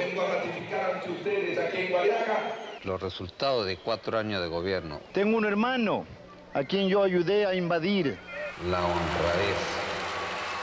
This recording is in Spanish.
vengo a ratificar ante ustedes aquí en Guayaca los resultados de 4 años de gobierno. Tengo un hermano a quien yo ayudé a invadir. La honradez